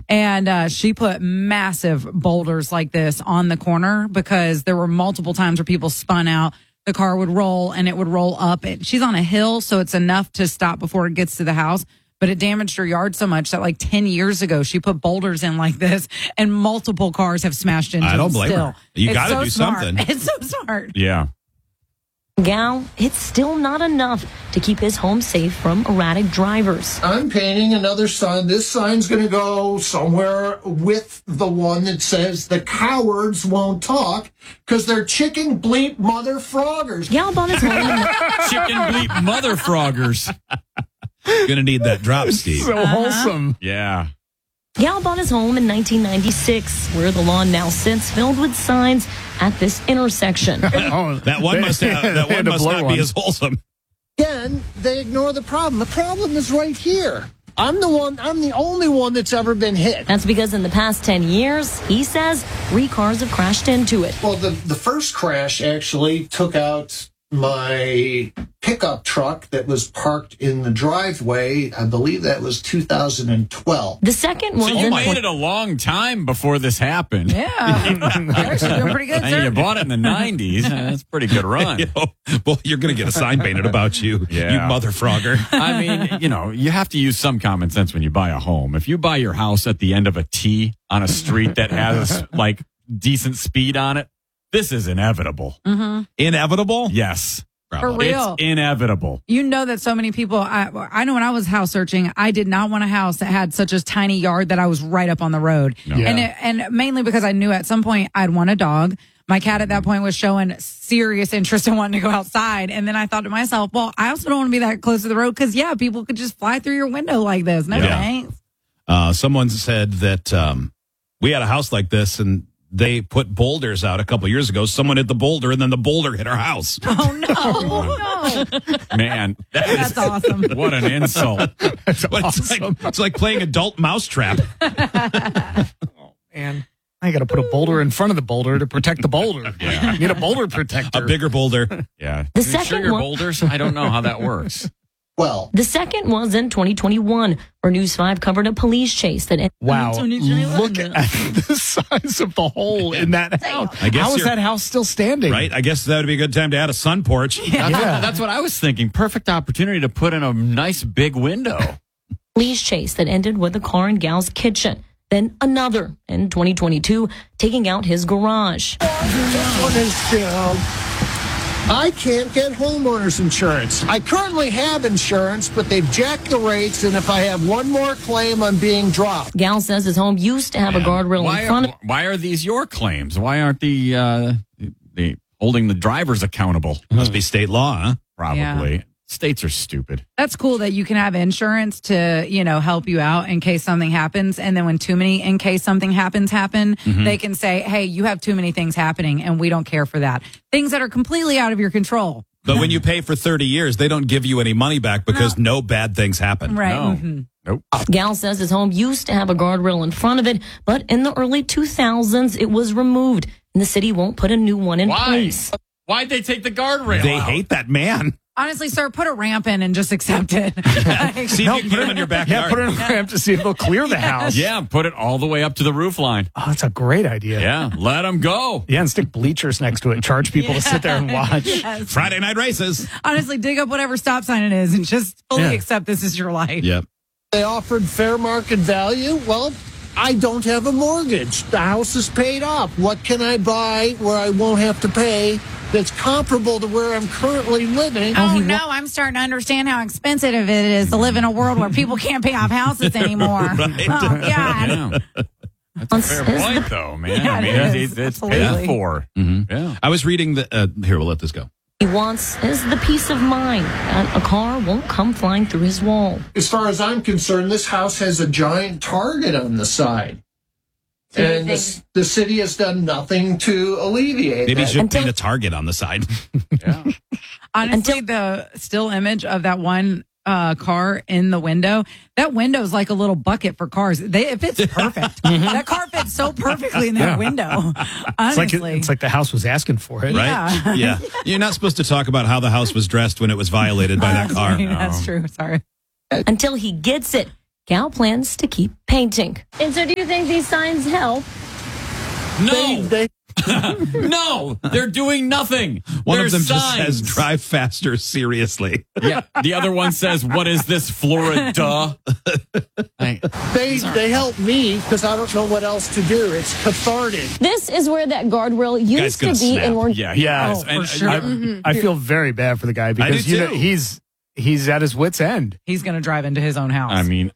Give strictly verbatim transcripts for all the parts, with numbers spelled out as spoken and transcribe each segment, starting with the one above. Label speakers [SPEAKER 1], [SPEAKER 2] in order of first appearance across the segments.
[SPEAKER 1] And uh, she put massive boulders like this on the corner because there were multiple times where people spun out. The car would roll and it would roll up. It, she's on a hill, so it's enough to stop before it gets to the house. But it damaged her yard so much that like ten years ago, she put boulders in like this and multiple cars have smashed into
[SPEAKER 2] I don't
[SPEAKER 1] them
[SPEAKER 2] blame
[SPEAKER 1] still.
[SPEAKER 2] her. You got to
[SPEAKER 1] so
[SPEAKER 2] do
[SPEAKER 1] smart.
[SPEAKER 2] something.
[SPEAKER 1] It's so smart.
[SPEAKER 3] Yeah.
[SPEAKER 4] Gal, it's still not enough to keep his home safe from erratic drivers.
[SPEAKER 5] I'm painting another sign. This sign's going to go somewhere with the one that says the cowards won't talk because they're chicken bleep mother froggers.
[SPEAKER 4] Gal bought his home.
[SPEAKER 3] Chicken bleep mother froggers.
[SPEAKER 2] Gonna need that drop, Steve.
[SPEAKER 6] So wholesome.
[SPEAKER 3] Yeah.
[SPEAKER 4] Gal bought his home in nineteen ninety-six, where the lawn now sits filled with signs at this intersection.
[SPEAKER 6] Oh,
[SPEAKER 2] That one must have, that
[SPEAKER 6] they
[SPEAKER 2] one
[SPEAKER 6] had to
[SPEAKER 2] must
[SPEAKER 6] blow
[SPEAKER 2] not
[SPEAKER 6] one.
[SPEAKER 2] be as wholesome.
[SPEAKER 5] Again, they ignore the problem. The problem is right here. I'm the one, I'm the only one that's ever been hit.
[SPEAKER 4] That's because in the past ten years, he says, three cars have crashed into it.
[SPEAKER 5] Well, the, the first crash actually took out my pickup truck that was parked in the driveway. I believe that was two thousand twelve.
[SPEAKER 4] The second was
[SPEAKER 3] So you
[SPEAKER 4] in
[SPEAKER 3] waited a long time before this happened.
[SPEAKER 1] Yeah. You're actually doing pretty good,
[SPEAKER 3] And
[SPEAKER 1] sir.
[SPEAKER 3] you bought it in the nineties. That's a pretty good run.
[SPEAKER 2] You know, well, you're going to get a sign painted about you,
[SPEAKER 3] Yeah.
[SPEAKER 2] you mother frogger.
[SPEAKER 3] I mean, you know, you have to use some common sense when you buy a home. If you buy your house at the end of a T on a street that has like decent speed on it, this is inevitable.
[SPEAKER 2] Inevitable?
[SPEAKER 3] Yes.
[SPEAKER 1] For real.
[SPEAKER 3] It's inevitable.
[SPEAKER 1] You know that so many people, I, I know when I was house searching, I did not want a house that had such a tiny yard that I was right up on the road.
[SPEAKER 3] No.
[SPEAKER 6] Yeah.
[SPEAKER 1] And it, and mainly because I knew at some point I'd want a dog. My cat at that point was showing serious interest in wanting to go outside. And then I thought to myself, well, I also don't want to be that close to the road because, yeah, people could just fly through your window like this. No
[SPEAKER 2] Yeah.
[SPEAKER 1] thanks.
[SPEAKER 2] Uh, someone said that um, we had a house like this and they put boulders out a couple years ago. Someone hit the boulder and then the boulder hit our house.
[SPEAKER 1] Oh, no. no.
[SPEAKER 3] Man, that is,
[SPEAKER 1] That's awesome.
[SPEAKER 3] what an insult.
[SPEAKER 2] But it's, like, it's like playing adult mousetrap.
[SPEAKER 6] And I got to put a boulder in front of the boulder to protect the boulder.
[SPEAKER 3] Yeah.
[SPEAKER 6] You need a boulder protector.
[SPEAKER 2] A bigger boulder.
[SPEAKER 3] Yeah.
[SPEAKER 4] The
[SPEAKER 3] Is it
[SPEAKER 4] second
[SPEAKER 3] sugar
[SPEAKER 4] one-
[SPEAKER 3] boulders? I don't know how that works.
[SPEAKER 5] Well,
[SPEAKER 4] The second was in twenty twenty-one, where News five covered a police chase that.
[SPEAKER 6] Wow.
[SPEAKER 1] twenty twenty-one.
[SPEAKER 6] Look at the size of the hole in that house.
[SPEAKER 2] I guess
[SPEAKER 6] How is
[SPEAKER 2] you're-
[SPEAKER 6] that house still standing?
[SPEAKER 2] Right? I guess that would be a good time to add a sun porch.
[SPEAKER 3] That's,
[SPEAKER 6] Yeah.
[SPEAKER 3] that's what I was thinking. Perfect opportunity to put in a nice big window.
[SPEAKER 4] Police chase that ended with a car in Gal's kitchen. Then another in twenty twenty-two, taking out his garage.
[SPEAKER 5] this one is down. I can't get homeowners insurance. I currently have insurance, but they've jacked the rates, and if I have one more claim, I'm being dropped.
[SPEAKER 4] Gal says his home used to have a guardrail
[SPEAKER 3] Why
[SPEAKER 4] in front
[SPEAKER 3] are,
[SPEAKER 4] of
[SPEAKER 3] why are these your claims? Why aren't the uh, the holding the drivers accountable?
[SPEAKER 2] Must be state law, huh?
[SPEAKER 3] Probably. States are stupid.
[SPEAKER 1] That's cool that you can have insurance to, you know, help you out in case something happens. And then when too many in case something happens happen,
[SPEAKER 2] Mm-hmm.
[SPEAKER 1] they can say, hey, you have too many things happening and we don't care for that. Things that are completely out of your control.
[SPEAKER 2] But when you pay for thirty years, they don't give you any money back because no, bad things happen.
[SPEAKER 1] Right.
[SPEAKER 3] No.
[SPEAKER 1] Mhm.
[SPEAKER 3] Nope.
[SPEAKER 4] Gal says his home used to have a guardrail in front of it, but in the early two thousands, it was removed, and the city won't put a new one in
[SPEAKER 3] Why?
[SPEAKER 4] place.
[SPEAKER 3] Why'd they take the guardrail
[SPEAKER 2] They
[SPEAKER 3] out?
[SPEAKER 2] hate that man.
[SPEAKER 1] Honestly, sir, put a ramp in and just accept it. Like,
[SPEAKER 2] See if you can get him in your
[SPEAKER 6] Yeah,
[SPEAKER 2] backyard.
[SPEAKER 6] put it in a ramp to see if they'll clear the house.
[SPEAKER 3] Yeah, put it all the way up to the roof line.
[SPEAKER 6] Oh, that's a great idea.
[SPEAKER 3] Yeah, let them go.
[SPEAKER 6] Yeah, and stick bleachers next to it. Charge people to sit there and watch.
[SPEAKER 1] yes.
[SPEAKER 2] Friday night races.
[SPEAKER 1] Honestly, dig up whatever stop sign it is and just fully
[SPEAKER 6] Yeah.
[SPEAKER 1] accept this is your life.
[SPEAKER 2] Yep.
[SPEAKER 5] They offered fair market value. Well, I don't have a mortgage. The house is paid off. What can I buy where I won't have to pay that's comparable to where I'm currently living?
[SPEAKER 1] Oh, no, I'm starting to understand how expensive it is to live in a world where people can't pay off houses anymore.
[SPEAKER 2] Right.
[SPEAKER 1] Oh, God.
[SPEAKER 3] Yeah. That's a fair
[SPEAKER 4] Says
[SPEAKER 3] point,
[SPEAKER 4] the-
[SPEAKER 3] though, man.
[SPEAKER 1] Yeah,
[SPEAKER 3] I mean,
[SPEAKER 1] it
[SPEAKER 3] it's,
[SPEAKER 1] is.
[SPEAKER 3] it's
[SPEAKER 1] Absolutely.
[SPEAKER 3] paid for.
[SPEAKER 2] Mhm.
[SPEAKER 3] Yeah.
[SPEAKER 2] I was reading the. Uh, here, we'll let this go.
[SPEAKER 4] He wants is the peace of mind that a car won't come flying through his wall.
[SPEAKER 5] As far as I'm concerned, this house has a giant target on the side. And the, the city has done nothing to alleviate
[SPEAKER 2] Maybe you
[SPEAKER 5] that.
[SPEAKER 2] should
[SPEAKER 4] Until-
[SPEAKER 2] paint a target on the side.
[SPEAKER 3] Yeah.
[SPEAKER 1] Honestly, the still image of that one uh, car in the window, that window is like a little bucket for cars. They, it fits perfect. That car fits so perfectly in that
[SPEAKER 6] Yeah.
[SPEAKER 1] window.
[SPEAKER 6] It's like,
[SPEAKER 1] Honestly.
[SPEAKER 6] it, it's like the house was asking for it.
[SPEAKER 2] Right?
[SPEAKER 1] Yeah.
[SPEAKER 2] Yeah. You're not supposed to talk about how the house was dressed when it was violated by that car.
[SPEAKER 1] That's true. Sorry.
[SPEAKER 4] Until he gets it, Gal plans to keep painting. And so do you think these signs help?
[SPEAKER 3] No,
[SPEAKER 5] They,
[SPEAKER 3] no, they're doing nothing.
[SPEAKER 2] One
[SPEAKER 3] They're
[SPEAKER 2] of them
[SPEAKER 3] signs.
[SPEAKER 2] just says drive faster, seriously.
[SPEAKER 3] Yeah, the other one says, what is this, Florida? I-
[SPEAKER 5] they, they help me because I don't know what else to do. It's cathartic.
[SPEAKER 4] This is where that guardrail
[SPEAKER 2] Guy's
[SPEAKER 4] used to
[SPEAKER 2] gonna
[SPEAKER 4] be
[SPEAKER 2] snap.
[SPEAKER 4] and we're
[SPEAKER 3] yeah, he
[SPEAKER 6] Yeah,
[SPEAKER 3] is.
[SPEAKER 1] for
[SPEAKER 3] And-
[SPEAKER 1] sure.
[SPEAKER 3] I-
[SPEAKER 6] I feel very bad for the guy because
[SPEAKER 2] do
[SPEAKER 6] you know
[SPEAKER 2] too.
[SPEAKER 6] he's he's at his wit's end.
[SPEAKER 1] He's going to drive into his own house.
[SPEAKER 3] I mean,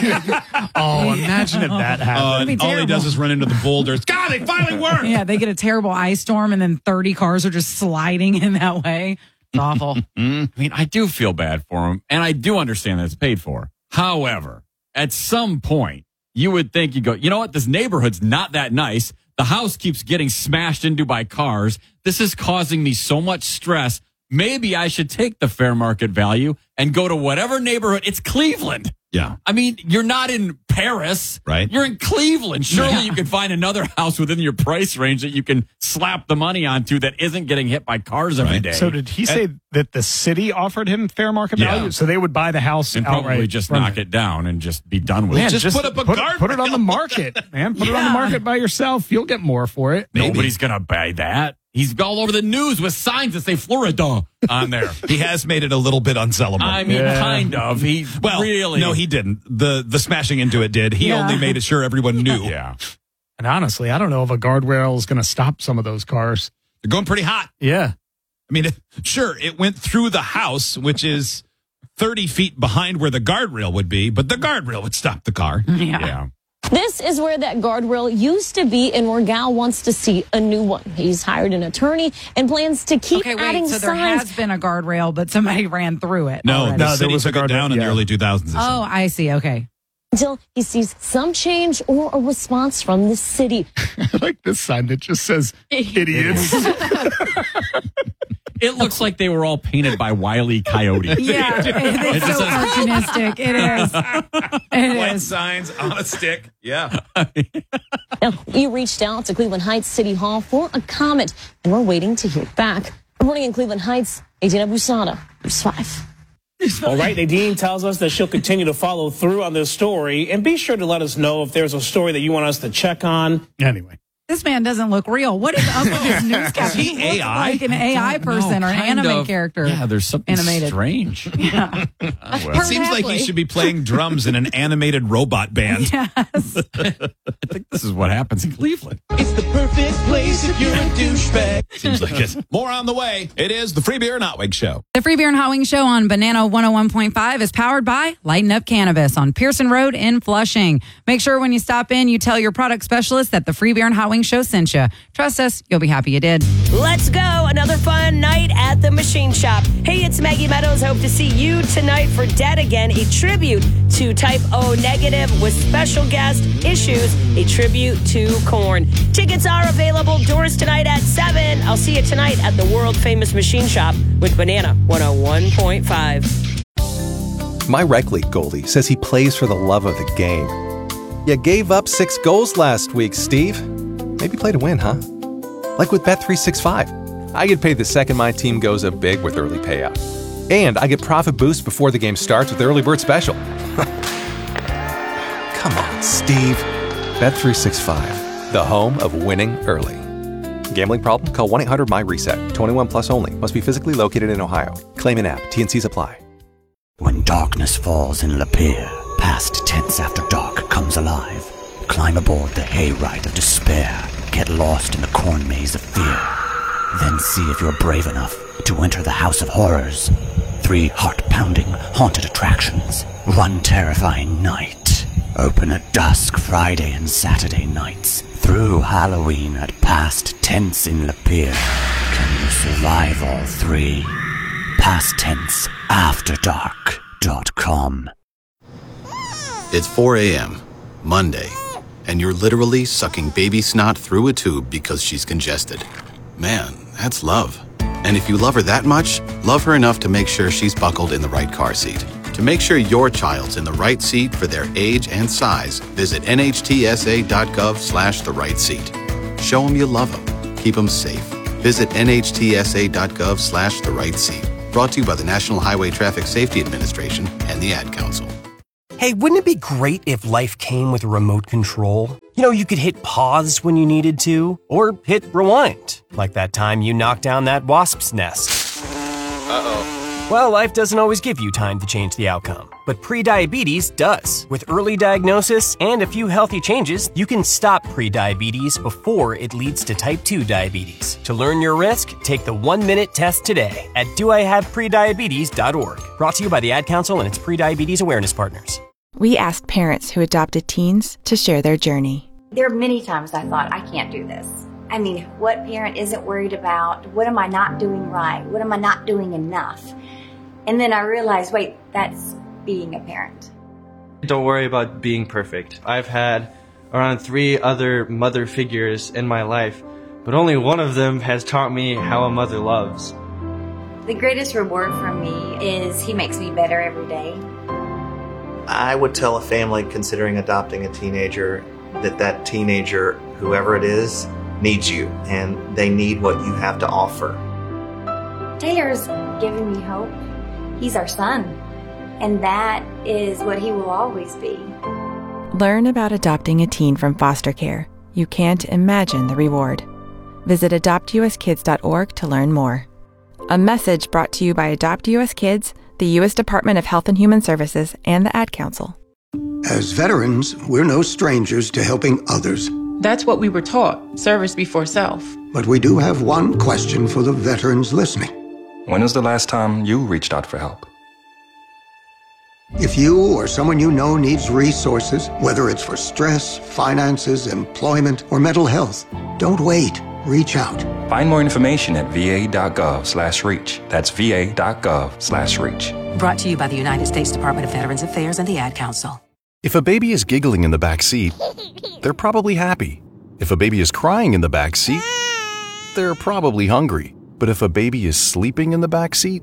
[SPEAKER 6] Oh, imagine if that
[SPEAKER 2] Uh,
[SPEAKER 6] happened.
[SPEAKER 2] and all he
[SPEAKER 1] terrible.
[SPEAKER 2] does is run into the boulders. God, they finally work.
[SPEAKER 1] yeah, they get a terrible ice storm and then thirty cars are just sliding in that way. It's awful.
[SPEAKER 3] I mean, I do feel bad for him, and I do understand that it's paid for. However, at some point, you would think you go, you know what? This neighborhood's not that nice. The house keeps getting smashed into by cars. This is causing me so much stress. Maybe I should take the fair market value and go to whatever neighborhood. It's Cleveland.
[SPEAKER 2] Yeah.
[SPEAKER 3] I mean, you're not in Paris,
[SPEAKER 2] Right.
[SPEAKER 3] You're in Cleveland. Surely
[SPEAKER 1] Yeah.
[SPEAKER 3] you can find another house within your price range that you can slap the money onto that isn't getting hit by cars every
[SPEAKER 2] Right.
[SPEAKER 3] day.
[SPEAKER 6] So did he say that the city offered him fair market
[SPEAKER 2] Yeah.
[SPEAKER 6] value? So they would buy the house
[SPEAKER 3] and probably
[SPEAKER 6] outright
[SPEAKER 3] just
[SPEAKER 6] from
[SPEAKER 3] knock
[SPEAKER 6] him.
[SPEAKER 3] it down and just be done with
[SPEAKER 6] Man,
[SPEAKER 3] it.
[SPEAKER 2] Just put up a
[SPEAKER 6] put, put it on the
[SPEAKER 2] guardrail.
[SPEAKER 6] market, man. Put it on the market by yourself. You'll get more for it.
[SPEAKER 2] Maybe.
[SPEAKER 3] Nobody's going to buy that. He's all over the news with signs that say Florida on there.
[SPEAKER 2] He has made it a little bit unsellable.
[SPEAKER 3] I mean,
[SPEAKER 6] Yeah.
[SPEAKER 3] kind of. He
[SPEAKER 2] well,
[SPEAKER 3] really.
[SPEAKER 2] no, he didn't. The the smashing into it did. He
[SPEAKER 1] Yeah.
[SPEAKER 2] only made it sure everyone knew.
[SPEAKER 3] Yeah.
[SPEAKER 6] And honestly, I don't know if a guardrail is going to stop some of those cars.
[SPEAKER 2] They're going pretty hot.
[SPEAKER 6] Yeah.
[SPEAKER 2] I mean, it, sure, it went through the house, which is thirty feet behind where the guardrail would be, but the guardrail would stop the car.
[SPEAKER 1] Yeah.
[SPEAKER 3] Yeah.
[SPEAKER 4] This is where that guardrail used to be, and where Gal wants to see a new one. He's hired an attorney and plans to keep
[SPEAKER 1] Okay,
[SPEAKER 4] adding
[SPEAKER 1] wait. So there
[SPEAKER 4] signs.
[SPEAKER 1] has been a guardrail, but somebody ran through it.
[SPEAKER 2] No,
[SPEAKER 1] already.
[SPEAKER 2] the
[SPEAKER 6] No, there
[SPEAKER 2] city
[SPEAKER 6] was a
[SPEAKER 2] took it
[SPEAKER 6] guardrail,
[SPEAKER 2] down in the
[SPEAKER 6] yeah.
[SPEAKER 2] early two thousands. or
[SPEAKER 1] Oh,
[SPEAKER 2] something.
[SPEAKER 1] I see. Okay.
[SPEAKER 4] until he sees some change or a response from the city.
[SPEAKER 6] I like this sign that just says idiots.
[SPEAKER 3] It looks like they were all painted by Wile E. Coyote.
[SPEAKER 1] Yeah, it- it's
[SPEAKER 3] just
[SPEAKER 1] so
[SPEAKER 3] says-
[SPEAKER 1] cartoonistic. It is. It
[SPEAKER 2] White
[SPEAKER 1] is.
[SPEAKER 2] signs on a stick. Yeah.
[SPEAKER 4] Now, we reached out to Cleveland Heights City Hall for a comment, and we're waiting to hear back. Reporting in Cleveland Heights, Adina Busada, News five.
[SPEAKER 7] All right, Nadine tells us that she'll continue to follow through on this story, and be sure to let us know if there's a story that you want us to check on.
[SPEAKER 6] Anyway.
[SPEAKER 1] This man doesn't look real. What is up with this newscast?
[SPEAKER 2] Is he
[SPEAKER 1] looks
[SPEAKER 2] A I?
[SPEAKER 1] like an A I person or an
[SPEAKER 3] kind
[SPEAKER 1] anime
[SPEAKER 3] of.
[SPEAKER 1] character.
[SPEAKER 3] Yeah, there's something
[SPEAKER 1] Animated.
[SPEAKER 3] strange.
[SPEAKER 1] Yeah.
[SPEAKER 2] It seems like he should be playing drums in an animated robot band.
[SPEAKER 1] Yes.
[SPEAKER 3] I think this is what happens in Cleveland.
[SPEAKER 8] It's the perfect place if you're a douchebag.
[SPEAKER 2] Seems like it. More on the way. It is the Free Beer and Hot Wings Show.
[SPEAKER 1] The Free Beer and Hot Wings Show on Banana one oh one point five is powered by Lighten Up Cannabis on Pearson Road in Flushing. Make sure when you stop in, you tell your product specialist that the Free Beer and Hot Wings Show sent you. Trust us, you'll be happy you did.
[SPEAKER 9] Let's go. Another fun night at the Machine Shop. Hey, it's Maggie Meadows. Hope to see you tonight for Dead Again, a tribute to Type O Negative with special guest Issues, a tribute to Korn. Tickets are available. Doors tonight at seven. I'll see you tonight at the world famous Machine Shop with Banana one oh one point five.
[SPEAKER 10] My rec league goalie says he plays for the love of the game. You gave up six goals last week, Steve. Maybe play to win, huh? Like with Bet three sixty-five. I get paid the second my team goes up big with early payout. And I get profit boost before the game starts with Early Bird Special. Come on, Steve. Bet three sixty-five, the home of winning early. Gambling problem? Call one eight hundred my reset. twenty-one plus only. Must be physically located in Ohio. Claim in app. T N Cs apply.
[SPEAKER 11] When darkness falls in Lapeer, past tense after dark comes alive. Climb aboard the hayride of despair. Get lost in the corn maze of fear. Then see if you're brave enough to enter the House of Horrors. Three heart-pounding, haunted attractions. One terrifying night. Open at dusk Friday and Saturday nights. Through Halloween at past tense in Lapeer. Can you survive all three? past tense after dark dot com.
[SPEAKER 12] It's four a.m., Monday, and you're literally sucking baby snot through a tube because she's congested. Man, that's love. And if you love her that much, love her enough to make sure she's buckled in the right car seat. To make sure your child's in the right seat for their age and size, visit nhtsa.gov slash the right seat. Show them you love them. Keep them safe. Visit nhtsa.gov slash the right seat. Brought to you by the National Highway Traffic Safety Administration and the Ad Council.
[SPEAKER 13] Hey, wouldn't it be great if life came with a remote control? You know, you could hit pause when you needed to, or hit rewind, like that time you knocked down that wasp's nest. Uh-oh. Well, life doesn't always give you time to change the outcome, but prediabetes does. With early diagnosis and a few healthy changes, you can stop prediabetes before it leads to type two diabetes. To learn your risk, take the one-minute test today at do I have prediabetes dot org. Brought to you by the Ad Council and its prediabetes awareness partners.
[SPEAKER 14] We asked parents who adopted teens to share their journey.
[SPEAKER 15] There are many times I thought, I can't do this. I mean, what parent isn't worried about, what am I not doing right? What am I not doing enough? And then I realized, wait, that's being a parent.
[SPEAKER 16] Don't worry about being perfect. I've had around three other mother figures in my life, but only one of them has taught me how a mother loves.
[SPEAKER 15] The greatest reward for me is he makes me better every day.
[SPEAKER 17] I would tell a family considering adopting a teenager that that teenager, whoever it is, needs you, and they need what you have to offer.
[SPEAKER 15] Taylor's giving me hope. He's our son, and that is what he will always be.
[SPEAKER 14] Learn about adopting a teen from foster care. You can't imagine the reward. Visit adopt u s kids dot org to learn more. A message brought to you by Adopt U S Kids, the U S Department of Health and Human Services, and the Ad Council.
[SPEAKER 18] As veterans, we're no strangers to helping others.
[SPEAKER 19] That's what we were taught, service before self.
[SPEAKER 18] But we do have one question for the veterans listening.
[SPEAKER 20] When was the last time you reached out for help?
[SPEAKER 18] If you or someone you know needs resources, whether it's for stress, finances, employment, or mental health, don't wait. Reach out.
[SPEAKER 20] Find more information at v a dot gov slash reach. That's v a dot gov slash reach.
[SPEAKER 21] Brought to you by the United States Department of Veterans Affairs and the Ad Council.
[SPEAKER 22] If a baby is giggling in the back seat, they're probably happy. If a baby is crying in the back seat, they're probably hungry. But if a baby is sleeping in the back seat,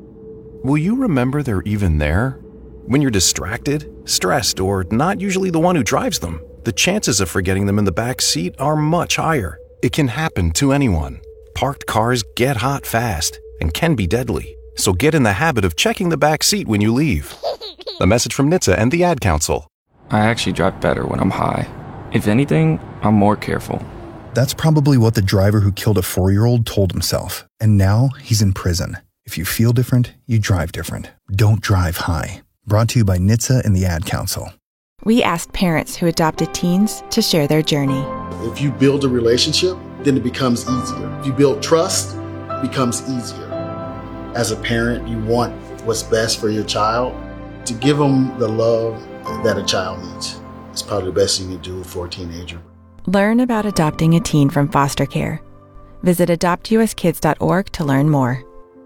[SPEAKER 22] will you remember they're even there? When you're distracted, stressed, or not usually the one who drives them, the chances of forgetting them in the back seat are much higher. It can happen to anyone. Parked cars get hot fast and can be deadly. So get in the habit of checking the back seat when you leave. A message from N H T S A and the Ad Council.
[SPEAKER 23] I actually drive better when I'm high. If anything, I'm more careful.
[SPEAKER 24] That's probably what the driver who killed a four-year-old told himself. And now he's in prison. If you feel different, you drive different. Don't drive high. Brought to you by N H T S A and the Ad Council.
[SPEAKER 14] We asked parents who adopted teens to share their journey.
[SPEAKER 25] If you build a relationship, then it becomes easier. If you build trust, it becomes easier. As a parent, you want what's best for your child. To give them the love that a child needs is probably the best thing you do for a teenager.
[SPEAKER 14] Learn about adopting a teen from foster care. Visit adopt u s kids dot org to learn more.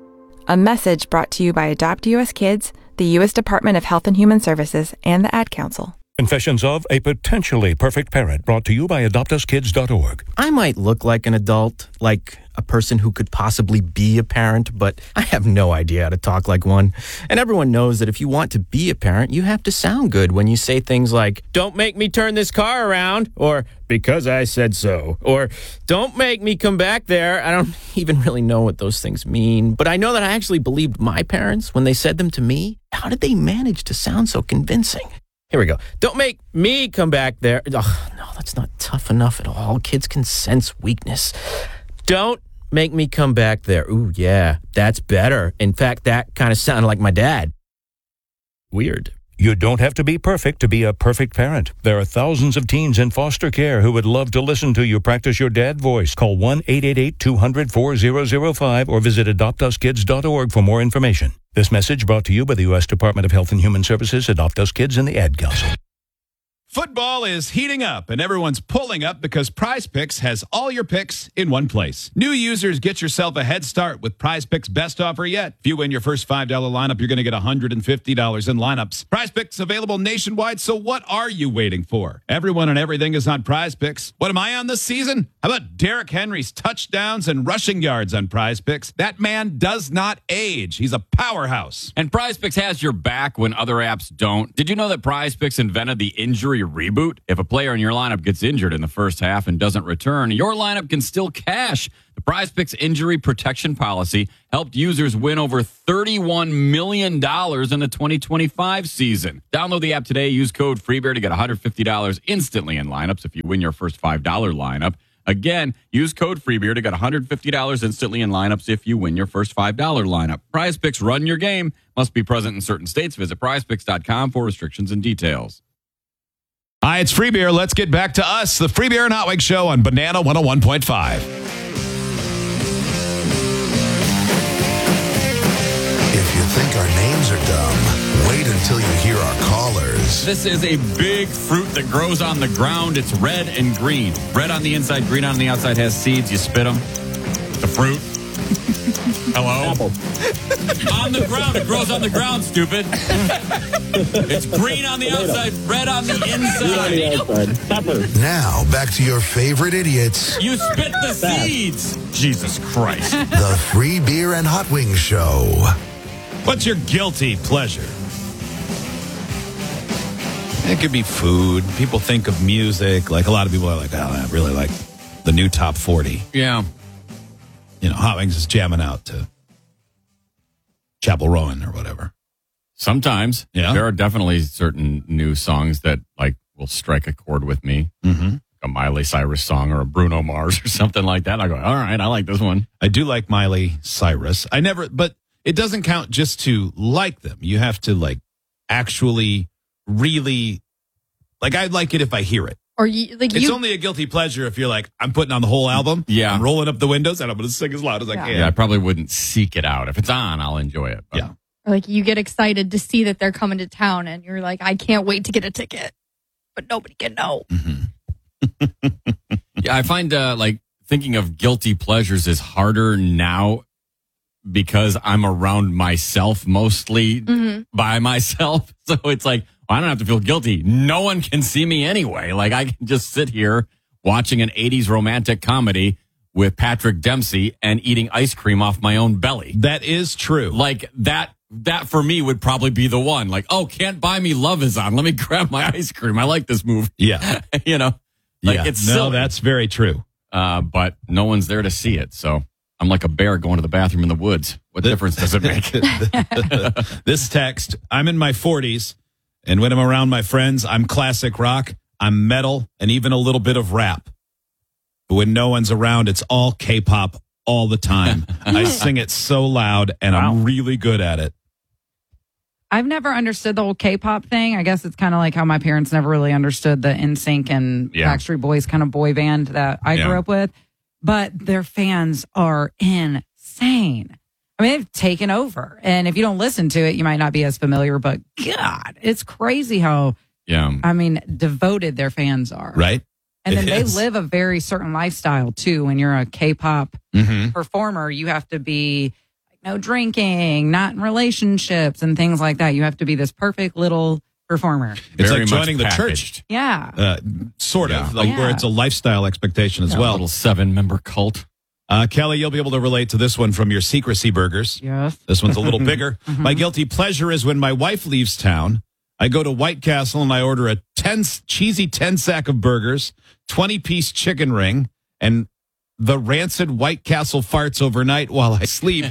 [SPEAKER 14] A message brought to you by Adopt U S Kids, the U S Department of Health and Human Services, and the Ad Council.
[SPEAKER 26] Confessions of a Potentially Perfect Parent, brought to you by adopt us kids dot org.
[SPEAKER 27] I might look like an adult, like a person who could possibly be a parent, but I have no idea how to talk like one. And everyone knows that if you want to be a parent, you have to sound good when you say things like, "Don't make me turn this car around," or "Because I said so," or "Don't make me come back there." I don't even really know what those things mean, but I know that I actually believed my parents when they said them to me. How did they manage to sound so convincing? Here we go. "Don't make me come back there." Ugh, no, that's not tough enough at all. Kids can sense weakness. "Don't make me come back there." Ooh, yeah, that's better. In fact, that kind of sounded like my dad. Weird.
[SPEAKER 26] You don't have to be perfect to be a perfect parent. There are thousands of teens in foster care who would love to listen to you practice your dad voice. Call one eight eight eight, two hundred, four thousand five or visit adopt us kids dot org for more information. This message brought to you by the U S Department of Health and Human Services, Adopt Us Kids, and the Ad Council.
[SPEAKER 2] Football is heating up, and everyone's pulling up because Prize Picks has all your picks in one place. New users, get yourself a head start with Prize Picks' best offer yet. If you win your first five dollar lineup, you're going to get one hundred fifty dollars in lineups. Prize Picks available nationwide, so what are you waiting for? Everyone and everything is on Prize Picks. What am I on this season? How about Derrick Henry's touchdowns and rushing yards on Prize Picks? That man does not age. He's a powerhouse.
[SPEAKER 3] And Prize Picks has your back when other apps don't. Did you know that Prize Picks invented the injury injury reboot. If a player in your lineup gets injured in the first half and doesn't return, your lineup can still cash. The PrizePicks injury protection policy helped users win over thirty-one million dollars in the twenty twenty-five season. Download the app today. Use code FreeBear to get one hundred fifty dollars instantly in lineups if you win your first five dollars lineup. Again, use code FreeBear to get one hundred fifty dollars instantly in lineups if you win your first five dollars lineup. PrizePicks, run your game. Must be present in certain states. Visit prize picks dot com for restrictions and details.
[SPEAKER 2] Hi, it's Free Beer. Let's get back to us, the Free Beer and Hot Wings Show on Banana one oh one point five.
[SPEAKER 1] If you think our names are dumb, wait until you hear our callers.
[SPEAKER 3] This is a big fruit that grows on the ground. It's red and green. Red on the inside, green on the outside, has seeds. You spit them. The fruit. Hello? On the ground. It grows on the ground, stupid. It's green on the outside, red on the inside.
[SPEAKER 1] Now, back to your favorite idiots.
[SPEAKER 3] You spit the seeds. Jesus Christ.
[SPEAKER 1] The Free Beer and Hot Wings Show.
[SPEAKER 2] What's your guilty pleasure? It could be food. People think of music. Like a lot of people are like, oh, I really like the new top forty.
[SPEAKER 3] Yeah.
[SPEAKER 2] You know, Hot Wings is jamming out to Chapel Rowan or whatever.
[SPEAKER 3] Sometimes.
[SPEAKER 2] Yeah.
[SPEAKER 3] There are definitely certain new songs that like will strike a chord with me.
[SPEAKER 2] Mm-hmm.
[SPEAKER 3] A Miley Cyrus song or a Bruno Mars or something like that. I go, all right, I like this one.
[SPEAKER 2] I do like Miley Cyrus. I never, but it doesn't count just to like them. You have to like actually really, like I like it if I hear it.
[SPEAKER 4] Or you, like
[SPEAKER 2] It's
[SPEAKER 4] you,
[SPEAKER 2] only a guilty pleasure if you're like, I'm putting on the whole album.
[SPEAKER 3] Yeah.
[SPEAKER 2] I'm rolling up the windows and I'm going to sing as loud as I
[SPEAKER 4] Yeah.
[SPEAKER 2] can.
[SPEAKER 3] Yeah, I probably wouldn't seek it out. If it's on, I'll enjoy it. But.
[SPEAKER 2] Yeah.
[SPEAKER 4] or like you get excited to see that they're coming to town, and you're like, I can't wait to get a ticket, but nobody can know.
[SPEAKER 3] Yeah, I find uh, like thinking of guilty pleasures is harder now because I'm around myself mostly
[SPEAKER 4] Mhm.
[SPEAKER 3] by myself. So it's like, well, I don't have to feel guilty. No one can see me anyway. Like I can just sit here watching an eighties romantic comedy with Patrick Dempsey and eating ice cream off my own belly.
[SPEAKER 2] That is true.
[SPEAKER 3] Like that, that for me would probably be the one. Like, oh, Can't Buy Me Love is on. Let me grab my ice cream. I like this movie.
[SPEAKER 2] Yeah.
[SPEAKER 3] You know, like
[SPEAKER 2] yeah.
[SPEAKER 3] it's
[SPEAKER 2] no,
[SPEAKER 3] silly.
[SPEAKER 2] that's very true.
[SPEAKER 3] Uh, but no one's there to see it. So I'm like a bear going to the bathroom in the woods. What difference does it make?
[SPEAKER 2] This text, I'm in my forties, and when I'm around my friends, I'm classic rock, I'm metal, and even a little bit of rap. But when no one's around, it's all K-pop all the time. I sing it so loud, and I'm really good at it.
[SPEAKER 5] I've never understood the whole K-pop thing. I guess it's kind of like how my parents never really understood the N Sync and
[SPEAKER 3] Yeah.
[SPEAKER 5] Backstreet Boys kind of boy band that I
[SPEAKER 3] Yeah.
[SPEAKER 5] grew up with. But their fans are insane. I mean, they've taken over. And if you don't listen to it, you might not be as familiar. But God, it's crazy how,
[SPEAKER 3] Yeah.
[SPEAKER 5] I mean, devoted their fans are.
[SPEAKER 2] Right?
[SPEAKER 5] And then
[SPEAKER 2] It
[SPEAKER 5] they
[SPEAKER 2] is.
[SPEAKER 5] live a very certain lifestyle, too. When you're a K-pop
[SPEAKER 2] Mhm.
[SPEAKER 5] performer, you have to be like, no drinking, not in relationships and things like that. You have to be this perfect little performer.
[SPEAKER 2] It's
[SPEAKER 3] Very
[SPEAKER 2] like
[SPEAKER 3] much
[SPEAKER 2] joining the
[SPEAKER 3] packaged.
[SPEAKER 2] church.
[SPEAKER 5] Yeah.
[SPEAKER 2] Uh, sort of,
[SPEAKER 3] Yeah.
[SPEAKER 2] like
[SPEAKER 5] Yeah.
[SPEAKER 2] where it's a lifestyle expectation as
[SPEAKER 3] A
[SPEAKER 2] well.
[SPEAKER 3] little seven-member cult.
[SPEAKER 2] Uh, Kelly, you'll be able to relate to this one from your Secrecy Burgers.
[SPEAKER 5] Yes.
[SPEAKER 2] This one's a little bigger. My guilty pleasure is when my wife leaves town. I go to White Castle and I order a ten cheesy ten sack of burgers, twenty piece chicken ring, and the rancid White Castle farts overnight while I sleep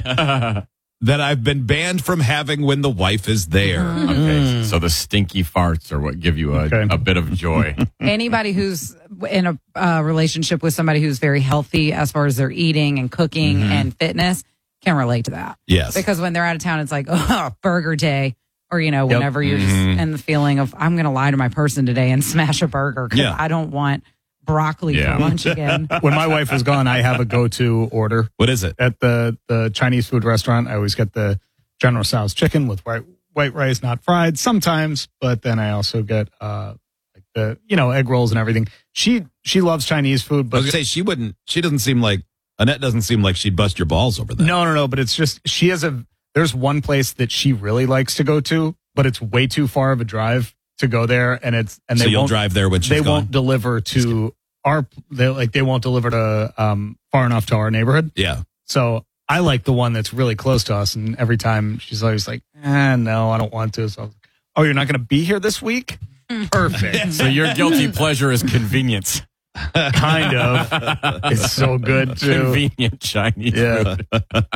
[SPEAKER 2] that I've been banned from having when the wife is there.
[SPEAKER 3] Okay, so the stinky farts are what give you a,
[SPEAKER 2] Okay.
[SPEAKER 3] a bit of joy.
[SPEAKER 5] Anybody who's in a uh, relationship with somebody who's very healthy as far as their eating and cooking
[SPEAKER 2] Mhm.
[SPEAKER 5] and fitness can relate to that.
[SPEAKER 2] Yes.
[SPEAKER 5] Because when they're out of town, it's like, oh, burger day. Or, you know,
[SPEAKER 24] Yep.
[SPEAKER 5] whenever you're just
[SPEAKER 24] Mhm.
[SPEAKER 5] in the feeling of, I'm going to lie to my person today and smash a burger because
[SPEAKER 24] Yeah.
[SPEAKER 5] I don't want broccoli
[SPEAKER 24] Yeah.
[SPEAKER 5] for lunch again.
[SPEAKER 24] When my wife is gone, I have a go-to order.
[SPEAKER 2] What is it?
[SPEAKER 24] At the, the Chinese food restaurant, I always get the General Tso's chicken with white white rice, not fried sometimes, but then I also get uh like the you know egg rolls and everything. She she loves Chinese food,
[SPEAKER 2] I
[SPEAKER 24] but
[SPEAKER 2] was gonna say she wouldn't. She doesn't seem like Annette. Doesn't seem like she'd bust your balls over that.
[SPEAKER 24] no no no. But it's just she has a there's one place that she really likes to go to, but it's way too far of a drive to go there, and it's and
[SPEAKER 2] So
[SPEAKER 24] they
[SPEAKER 2] you'll
[SPEAKER 24] won't
[SPEAKER 2] drive there when she's
[SPEAKER 24] they
[SPEAKER 2] gone?
[SPEAKER 24] won't deliver to our they like they won't deliver to um far enough to our neighborhood.
[SPEAKER 2] Yeah.
[SPEAKER 24] So I like the one that's really close to us, and every time she's always like, eh, no, I don't want to. So I was like, oh, you're not going to be here this week? perfect.
[SPEAKER 3] So your guilty pleasure is convenience.
[SPEAKER 24] Kind of. It's so good too.
[SPEAKER 3] Convenient Chinese
[SPEAKER 24] Yeah.
[SPEAKER 3] food.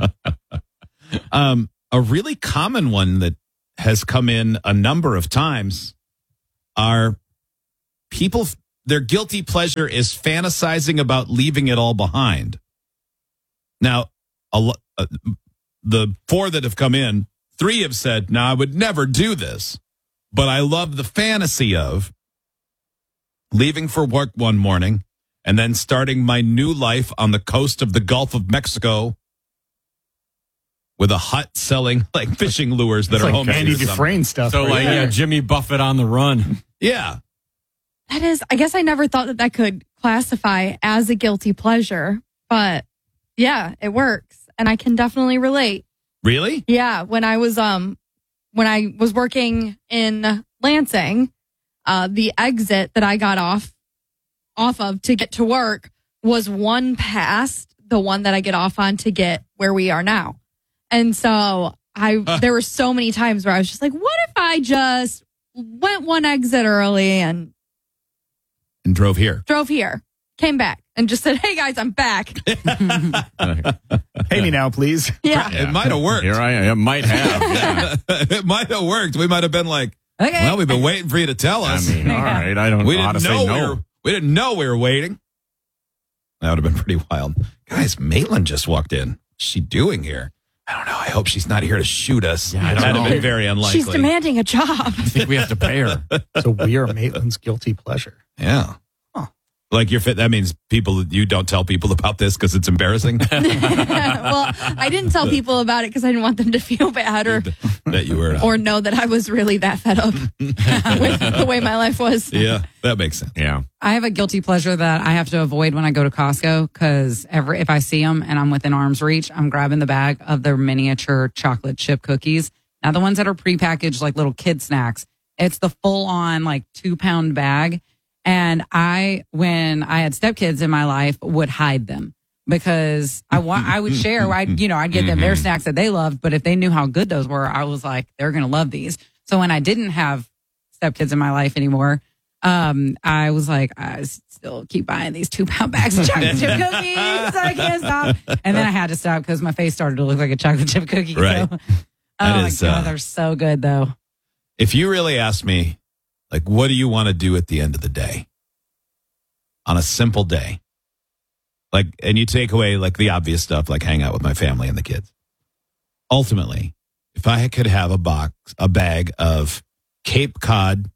[SPEAKER 2] Um, a really common one that has come in a number of times are people, their guilty pleasure is fantasizing about leaving it all behind. Now, a, lo- uh, the four that have come in, three have said, no, I would never do this. But I love the fantasy of leaving for work one morning and then starting my new life on the coast of the Gulf of Mexico with a hut selling like fishing lures that
[SPEAKER 24] It's
[SPEAKER 2] are
[SPEAKER 24] like
[SPEAKER 2] home.
[SPEAKER 24] Andy Dufresne stuff.
[SPEAKER 3] So
[SPEAKER 24] right
[SPEAKER 3] like,
[SPEAKER 24] there.
[SPEAKER 3] yeah, Jimmy Buffett on the run.
[SPEAKER 2] Yeah.
[SPEAKER 4] That is, I guess I never thought that that could classify as a guilty pleasure, but yeah, it works. And I can definitely relate.
[SPEAKER 2] Really?
[SPEAKER 4] Yeah. When I was, um, when I was working in Lansing, uh, the exit that I got off, off of to get to work was one past the one that I get off on to get where we are now. And so I,
[SPEAKER 2] Huh.
[SPEAKER 4] there were so many times where I was just like, what if I just went one exit early and
[SPEAKER 2] And drove here.
[SPEAKER 4] drove here, came back, and just said, hey guys, I'm back.
[SPEAKER 24] Pay me now, please.
[SPEAKER 4] Yeah.
[SPEAKER 2] It might have worked.
[SPEAKER 3] Here I am. It might have. Yeah.
[SPEAKER 2] It might have worked. We might have been like,
[SPEAKER 4] Okay.
[SPEAKER 2] well, we've been waiting for you to tell
[SPEAKER 3] I
[SPEAKER 2] us.
[SPEAKER 3] mean, all right. I don't
[SPEAKER 2] we
[SPEAKER 3] know how to
[SPEAKER 2] didn't know
[SPEAKER 3] say
[SPEAKER 2] we
[SPEAKER 3] no.
[SPEAKER 2] were, we didn't know we were waiting. That would have been pretty wild. Guys, Maitland just walked in. What's she doing here? I don't know. I hope she's not here to shoot us.
[SPEAKER 3] Yeah, I don't
[SPEAKER 2] That'd have
[SPEAKER 3] know.
[SPEAKER 2] been very unlikely.
[SPEAKER 4] She's demanding a job.
[SPEAKER 3] I think we have to pay her.
[SPEAKER 24] So we are Maitland's guilty pleasure.
[SPEAKER 2] Yeah. Like you're fit. That means people, you don't tell people about this because it's embarrassing.
[SPEAKER 4] Well, I didn't tell people about it because I didn't want them to feel bad or
[SPEAKER 2] that you were.
[SPEAKER 4] or know that I was really that fed up with the way my life was.
[SPEAKER 2] Yeah, that makes sense.
[SPEAKER 3] Yeah.
[SPEAKER 5] I have a guilty pleasure that I have to avoid when I go to Costco because every if I see them and I'm within arm's reach, I'm grabbing the bag of their miniature chocolate chip cookies. Now the ones that are prepackaged like little kid snacks, it's the full on like two pound bag. And I, when I had stepkids in my life, would hide them because I want I would share. I you know I'd get them their snacks that they loved, but if they knew how good those were, I was like they're gonna love these. So when I didn't have stepkids in my life anymore. Um, I was like, I still keep buying these two pound bags of chocolate chip cookies. I can't stop. And then I had to stop because my face started to look like a chocolate chip cookie.
[SPEAKER 2] Right.
[SPEAKER 5] So,
[SPEAKER 2] That
[SPEAKER 5] oh my
[SPEAKER 2] is,
[SPEAKER 5] God,
[SPEAKER 2] uh,
[SPEAKER 5] they're so good though.
[SPEAKER 2] If you really ask me, like, what do you want to do at the end of the day? On a simple day. Like, and you take away like the obvious stuff, like hang out with my family and the kids. Ultimately, if I could have a box, a bag of Cape Cod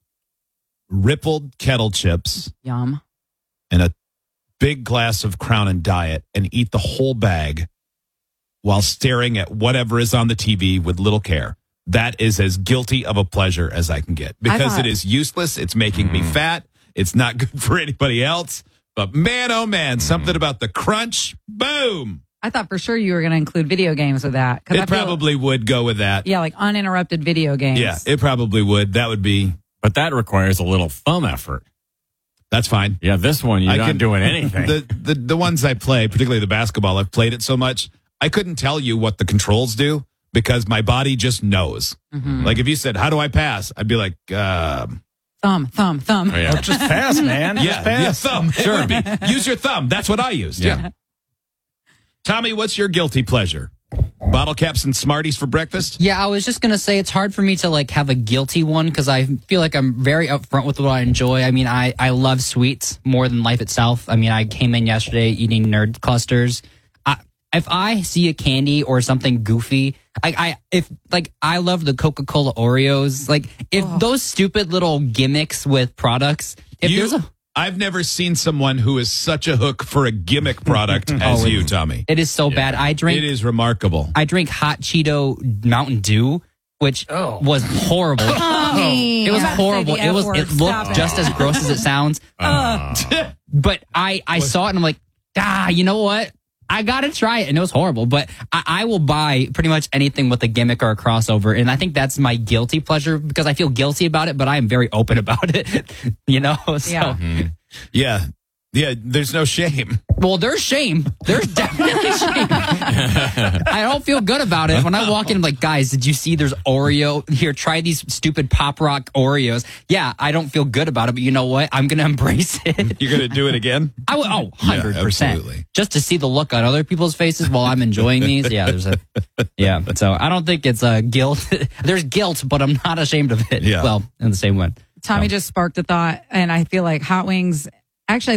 [SPEAKER 2] rippled kettle chips
[SPEAKER 5] Yum.
[SPEAKER 2] and a big glass of Crown and Diet and eat the whole bag while staring at whatever is on the T V with little care. That is as guilty of a pleasure as I can get because
[SPEAKER 5] thought-
[SPEAKER 2] it is useless. It's making me fat. It's not good for anybody else. But man, oh man, something about the crunch. Boom.
[SPEAKER 5] I thought for sure you were going to include video games with that. 'cause I
[SPEAKER 2] It
[SPEAKER 5] feel-
[SPEAKER 2] probably would go with that.
[SPEAKER 5] yeah, like uninterrupted video games.
[SPEAKER 2] Yeah, it probably would. That would be,
[SPEAKER 3] But that requires a little thumb effort.
[SPEAKER 2] that's fine.
[SPEAKER 3] Yeah, this one, you're
[SPEAKER 2] I
[SPEAKER 3] not
[SPEAKER 2] can-
[SPEAKER 3] doing anything.
[SPEAKER 2] The, the the ones I play, particularly the basketball, I've played it so much, I couldn't tell you what the controls do because my body just knows.
[SPEAKER 5] Mhm.
[SPEAKER 2] Like if you said, "How do I pass?" I'd be like, um,
[SPEAKER 5] Thumb, thumb, thumb.
[SPEAKER 3] Oh, yeah.
[SPEAKER 24] Just pass, man. Just
[SPEAKER 2] "Yeah,
[SPEAKER 24] pass.
[SPEAKER 2] yeah, thumb." Sure, use your thumb. That's what I used.
[SPEAKER 3] Yeah.
[SPEAKER 2] Tommy, what's your guilty pleasure? Bottle caps and Smarties for breakfast?
[SPEAKER 6] Yeah, I was just gonna say it's hard for me to like have a guilty one because I feel like I'm very upfront with what I enjoy. I mean, I I love sweets more than life itself. I mean, I came in yesterday eating nerd clusters. I, if I see a candy or something goofy, I, I if like I love the Coca-Cola Oreos. Like if those stupid little gimmicks with products, if
[SPEAKER 2] You-
[SPEAKER 6] there's a
[SPEAKER 2] I've never seen someone who is such a hook for a gimmick product as
[SPEAKER 6] Oh,
[SPEAKER 2] you,
[SPEAKER 6] it's-
[SPEAKER 2] Tommy.
[SPEAKER 6] it is so bad. I drink
[SPEAKER 2] It is remarkable.
[SPEAKER 6] I drink hot Cheeto Mountain Dew, which was horrible.
[SPEAKER 4] Tommy.
[SPEAKER 6] It was
[SPEAKER 5] Yeah.
[SPEAKER 6] horrible.
[SPEAKER 5] Say the
[SPEAKER 6] It was.
[SPEAKER 5] F word.
[SPEAKER 6] It
[SPEAKER 5] Stop
[SPEAKER 6] looked
[SPEAKER 5] it.
[SPEAKER 6] just as gross as it sounds. But I, I saw it and I'm like, ah, you know what? I gotta try it, and it was horrible. But I, I will buy pretty much anything with a gimmick or a crossover, and I think that's my guilty pleasure because I feel guilty about it, but I am very open about it. You know, so
[SPEAKER 5] Yeah.
[SPEAKER 2] Yeah. Yeah, there's no shame.
[SPEAKER 6] Well, there's shame. There's definitely shame. I don't feel good about it. When I walk in, I'm like, guys, did you see there's Oreo? Here, try these stupid Pop Rock Oreos. Yeah, I don't feel good about it, but you know what? I'm going to embrace it.
[SPEAKER 2] You're going to do it again?
[SPEAKER 6] I will, oh, one hundred percent.
[SPEAKER 2] Yeah, absolutely.
[SPEAKER 6] Just to see the look on other people's faces while I'm enjoying these. Yeah, there's a, yeah. So I don't think it's a guilt. There's guilt, but I'm not ashamed of it.
[SPEAKER 2] Yeah.
[SPEAKER 6] Well, in the same way.
[SPEAKER 5] Tommy
[SPEAKER 6] So.
[SPEAKER 5] just sparked a thought, and I feel like hot wings, actually,